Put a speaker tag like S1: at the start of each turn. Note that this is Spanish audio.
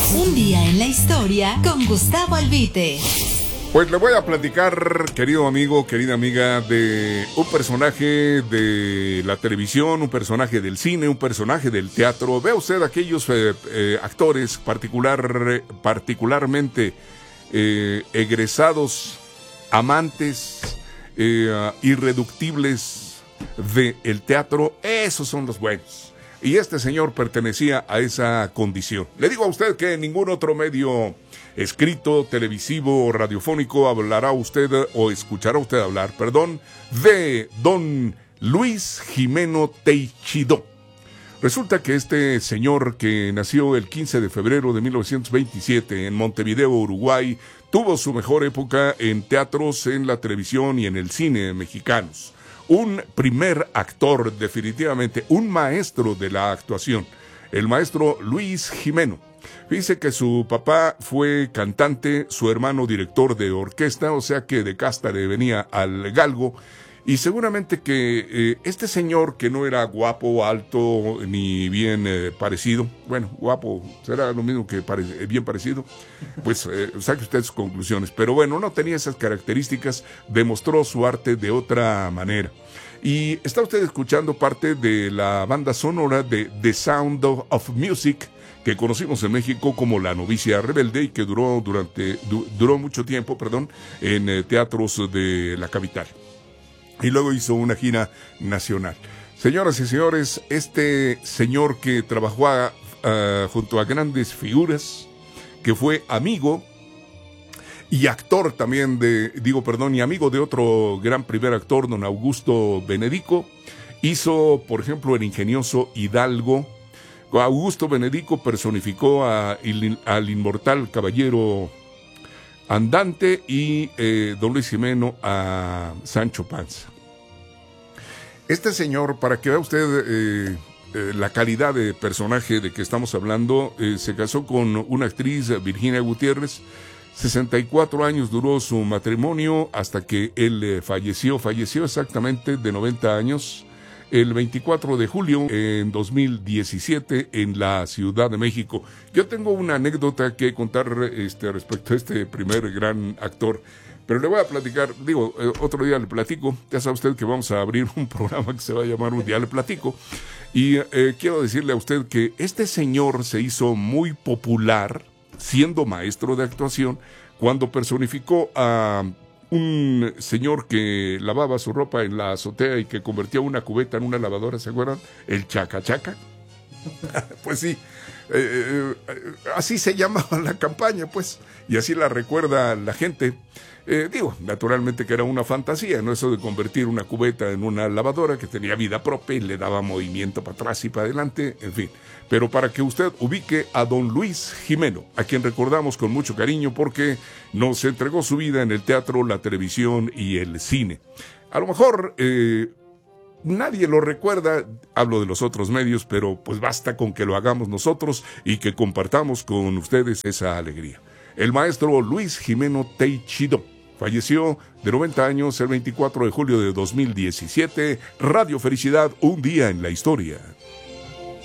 S1: Un día en la historia con Gustavo Albite.
S2: Pues le voy a platicar, querido amigo, querida amiga, de un personaje de la televisión, un personaje del cine, un personaje del teatro. Vea usted aquellos actores particularmente egresados, amantes, irreductibles del teatro. Esos son los buenos. Y este señor pertenecía a esa condición. Le digo a usted que en ningún otro medio escrito, televisivo o radiofónico hablará usted, o escuchará usted hablar, de don Luis Gimeno Teichidó. Resulta que este señor, que nació el 15 de febrero de 1927 en Montevideo, Uruguay, tuvo su mejor época en teatros, en la televisión y en el cine mexicanos. Un primer actor, definitivamente, un maestro de la actuación, el maestro Luis Gimeno. Dice que su papá fue cantante, su hermano director de orquesta, o sea que de casta le venía al galgo, y seguramente que este señor, que no era guapo, alto, ni bien parecido, bueno, guapo será lo mismo que bien parecido, pues saque usted sus conclusiones, pero bueno, no tenía esas características, demostró su arte de otra manera. Y está usted escuchando parte de la banda sonora de The Sound of Music, que conocimos en México como La Novicia Rebelde, y que duró mucho tiempo, en teatros de la capital. Y luego hizo una gira nacional. Señoras y señores, este señor que trabajó junto a grandes figuras, que fue amigo y actor también y amigo de otro gran primer actor, don Augusto Benedico, hizo, por ejemplo, El ingenioso Hidalgo. Augusto Benedico personificó al inmortal caballero andante, y don Luis Gimeno a Sancho Panza. Este señor, para que vea usted la calidad de personaje de que estamos hablando, se casó con una actriz, Virginia Gutiérrez. 64 años duró su matrimonio hasta que él falleció exactamente de 90 años, el 24 de julio en 2017 en la Ciudad de México. Yo tengo una anécdota que contar respecto a este primer gran actor, pero le voy a platicar, otro día le platico. Ya sabe usted que vamos a abrir un programa que se va a llamar Un Día Le Platico, y quiero decirle a usted que este señor se hizo muy popular siendo maestro de actuación cuando personificó a un señor que lavaba su ropa en la azotea y que convertía una cubeta en una lavadora, ¿se acuerdan? El Chaca Chaca. Pues sí, así se llamaba la campaña, pues, y así la recuerda la gente. Naturalmente que era una fantasía, ¿no? Eso de convertir una cubeta en una lavadora que tenía vida propia y le daba movimiento para atrás y para adelante, en fin. Pero para que usted ubique a don Luis Gimeno, a quien recordamos con mucho cariño porque nos entregó su vida en el teatro, la televisión y el cine. A lo mejor nadie lo recuerda, hablo de los otros medios, pero pues basta con que lo hagamos nosotros y que compartamos con ustedes esa alegría. El maestro Luis Gimeno Teichidó falleció de 90 años el 24 de julio de 2017. Radio Felicidad, un día en la historia.